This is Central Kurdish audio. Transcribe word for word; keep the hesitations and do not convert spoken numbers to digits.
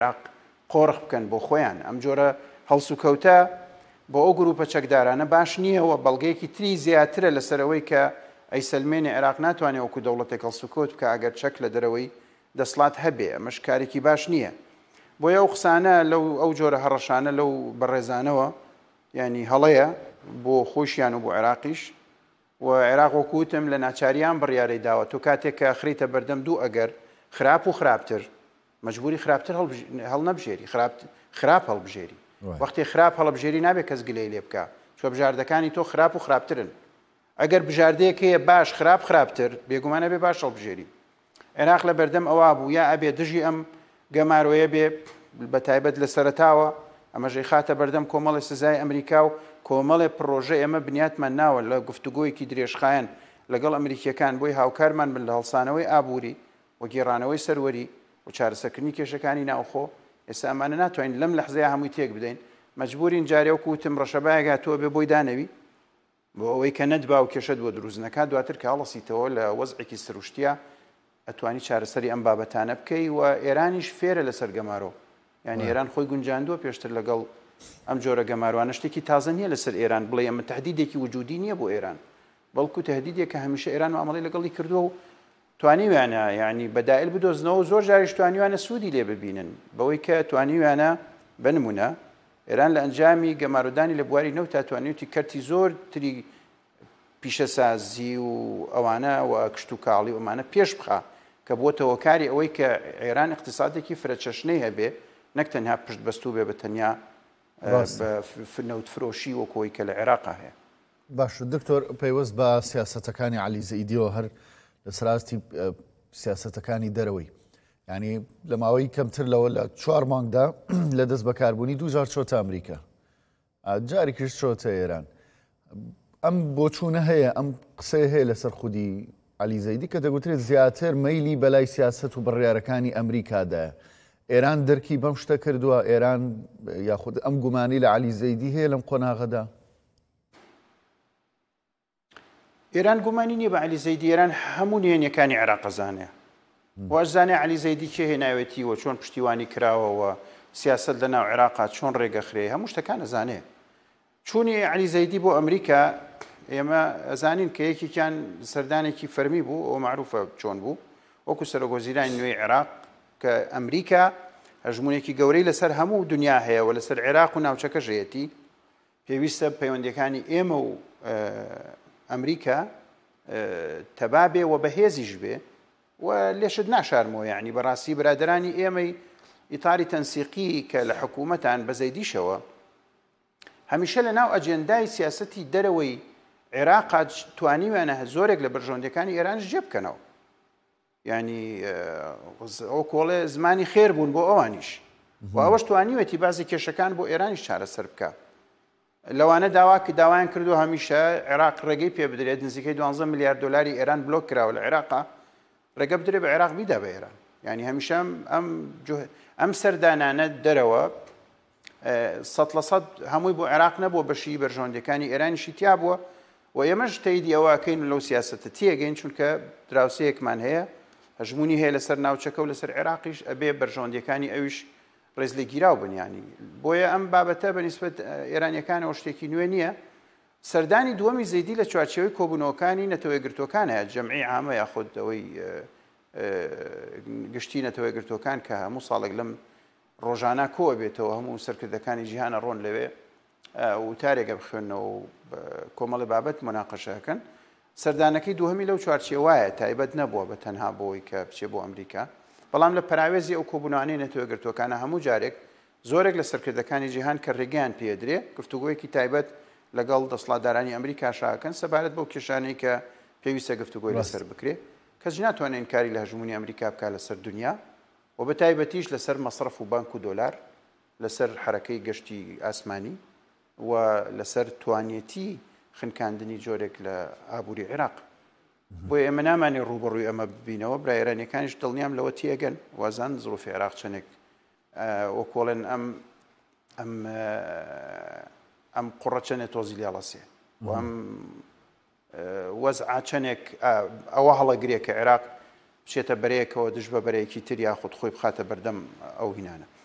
عێراق قۆڕخ بکەن بۆ خۆیان. ئەم جۆرە هەڵسوکەوتە بۆ ئەو گروپە چەکدارانە باش نییەوە، بەڵگەیەکی تری زیاترە لەسەرەوەی کە ئەیسەلمێنێ عێراق ناتوانێت وەکو دەوڵەتێک هەڵسوکەوت بکە ئەگەر چەک لە دەرەوەی دەسڵات هەبێ. ئەمەش کارێکی باش نییە. بۆیە ئەو قسانە لەو ئەو جۆرە هەڕەشانە لەو بەڕێزانەوە ینی هەڵەیە بۆ خۆشیان و بۆ عێراقیش. و عێراق وەکوتم لە ناچاریان بڕیارەی داوە. تۆ کاتێک کە خریتە بەردەم دوو ئەگەر خراپ و خراپتر مەجبوری خراپتر هەڵ نەبژێری، خراپ هەڵبژێری. وەختی خراپ هەڵبژێری نابێت کەس گلەی لێ بکە، چۆ بژاردەکانی تۆ خراپ و خراپترن. ئەگەر بژاردەیەک هەیە باش خراپ خراپتر بێگومانە بێ باش هەڵبژێری. عێراق لە بەردەم ئەوە بوو یا ئەبێ دژی ئەم گەماروەیە بێ بە تایبەت لە سەرەتاوە، ئەمەژەی خاتە بەردەم کۆمەڵی سزای ئەمریکا و کۆمەڵێ پرۆژە ئێمە بنیاتمان ناوە لە گفتوگۆیەکی درێژخایەن لەگەڵ ئەمریکیەکان بۆی هاوکارمان بن لە هەڵسانەوەی ئابووری و گێڕانەوەی سەروەری و چارەسەرکردنی کێشەکانی ناوخۆ. ئێستا ئەمانە ناتوانین لەم لەحزەیە هەمووی تێک بدەین. مەجبورین جارێ وەکو وتم ڕەشەبایەکە تۆ بێ بۆی دانەوی بۆ ئەوەی کە نەتبا و کێشە دووە دروست نەکات، دواتر کە هەڵەسیتەوە لە وەزعێکی سروشتیە ئەتوانی چارەسەری ئەم بابەتانە بکەی. و ئێرانیش فێرە لەسەر گەمارۆ، یعنی ئێران خۆی گونجاندووە پێشتر لەگەڵ ئەم جۆرە گەماروانە. شتێکی تازە نییە لەسەر ئێران بڵێ ئەمە تهدیدێکی وجودی نییە بۆ ئێران، بەڵکو تهدیدێک کە هەمیشە ئێران معامڵەی لەگەڵی کردووە و توانیویانە یعنی بەدائل بدۆزنەوە زۆر جاریش توانیوانە سوودی لێ ببینن بەوەی کە توانیویانە بنمونە ئێران لە ئەنجامی گەمارودانی لە بواری نەوت تا توانیوتی کەرتی زۆر تری پیشەسازی و ئەوانە و کشت و کاڵی ئەمانە پێش بخە کە بۆتەوە کاری ئەوەی کە ئێران اقتصادێکی فرەچەشنەی هەبێ، نەک تەنها پشت بەستوو بێ بە تەنیا نەوت فرۆشی وەکۆی کە لە عێراقا هەیە. باش دکتۆر پەیوەست بە سیاسەتەکانی عەلی زەیدیەوە هەر لە سەراستی سیاسەتەکانی دەرەوەی، ینی لە ماوەی کەمتر لەوە لە چوار مانگدا لە دەست بەکاربوونی دوو جار چۆتە ئەمریکا، جاری کرد چۆتە ئێران. ئەم بۆچوونە هەیە، ئەم قسەیە هەیە لەسەر خودی عەلی زەیدی کە دەگوترێت زیاتر مەیلی بەلای سیاسەت و بڕیارەکانی ئەمریکادایە. ئێران دەرکی بەم شتە کردووە، ئێران یاخود ئەم گومانی لە عەلی زەیدی هەیە لەم قۆناغەدا؟ ئێران گومانی نییە بە عەلی زەیدی، ئێران هەموو نهێنیەکانی عێراق ئەزانێ. واش زانێ عەلی زەیدی کێ هێناوێتیوە، چۆن پشتیوانی کراوەوە، سیاسەت لە ناو عێراقا چۆن ڕێگەخرێ، هەموو شتەکان ئەزانێ. چوونی عەلی زەیدی بۆ ئەمریکا ئێمە ئەزانین کە یەکێکیان سەردانێکی فەرمی بوو، ئەوە معروفە چۆن بوو، وەکو سەرۆکوەزیرانی نوێی عێراق کە ئەمریکا هەژمونێکی گەورەی لەسەر هەموو دنیا هەیە و لەسەر عێراق و ناوچەکەش هەیەتی، پێویستە پەیوەندیەکانی ئێمە و ئەمریکا تەبابێ و بەهێزیش بێ و لێشت ناشارمەوە. یعنی بەڕاستی برادرانی ئێمەی ئیتاری تەنسیقی کە لە حکوومەتان بە زەیدیشەوە هەمیشە لە ناو ئەجێندای سیاسەتی دەرەوەی عێراقا توانیویانە زۆرێک لە بەرژەوەندەکانی ئێرانش جێ بکەنەوە. ینی ئەو کۆڵێ زمانی خێر بوون بۆ ئەوانیش و ئەوەش توانیوێتی بازی کێشەکان بۆ ئێرانیش چارەسەر بکە. لەوانە داواکە داوایان کردو هەمیشە عێراق ڕێگەی پێ بدرێت نزیکەی دوانزە میلیارد دۆلاری ئێران بلۆک کراوە لە عێراقا، ڕێگە بدرێ بە عێراق بیدا بە ئێران. یعنی هەمیشە ئەم ئەم سەردانانە دەرەوە سەد لە سەد هەمووی بۆ عێراق نەبووە، بەشی بەرژەوەندەکانی ئێرانیشی تیا بووە و ئێمەش تەیدی ئەوەکەین لەو سیاسەتە تێگەین، چونکە دراوسەیەکمان هەیە، هەژمونی هەیە لەسەر ناوچەکە و لەسەر عێراقیش، ئەبێ بەرژەوەندەکانی ئەویش ڕێز لێ گیراو بنیانی. بۆیە ئەم بابەتە بەنسبەت ئێرانیەکانەوە شتێکی نوێ نییە. سەردانی دووەمی زەیدی لە چوارچێوەی کۆبوونەوەکانی نەتەوەی گرتوەکان هەیە، جەمعی عامە یاخود ئەوەی گشتی نەتەوەی گرتوەکان کە هەموو ساڵێک لەم ڕۆژانە کۆ بێتەوە، هەموو سەرکردەکانی جیهانە ڕۆن لەوێ وتارێکە بخوێنەوە و کۆمەڵی بابەت موناقەشەکەن. سەردانەکەی دووهەمی لەو چوارچێوایە، تایبەت نەبووە بە تەنها بۆەوەی کە بچێ بۆ ئەمریکا، بەڵام لە پراوێزی ئەو کۆبوونەوانەی نەتەوەی گرتوەکانە هەموو جارێک زۆرێک لە سەرکردەکانی جیهان کە ڕێگەیان پێدرێ گفتوگۆیەکی تایبەت لەگەڵ دەسەڵاتدارانی ئەمریکا شاکەن سەبارەت بەو کێشانەی کە پێویستە گفتوگۆی لەسەر بکرێ. کەس ناتوانێت کاری لە هەژمونی ئەمریکا بکە لەسەر دنیا و بە تایبەتیش لەسەر مەصرف و بانک و دۆلار، لەسەر حرەکەی گەشتی ئاسمانی و لەسەر توانێتی خنکاندنی جۆرێک لە ئابووری عێراق. بۆیە ئێمە نامانێ ڕوبەڕووی ئەمە ببینەوە. برا ئێرانیەکانیش دڵنیام لەوە تێگەن، وازان زۆفی عێراق چەندێک وەکۆڵێن ئەم ئەم ئەم قوڕە چەندێک تۆزی لێڵەسێ و ئەم وەزعا چەندێک ئەوە هەڵەگرێ کە عێراق بچێتە بەرەیەکەوە دژ بە بەرەیەکی تر یاخود خۆی بخاتە بەردەم ئەو هینانە.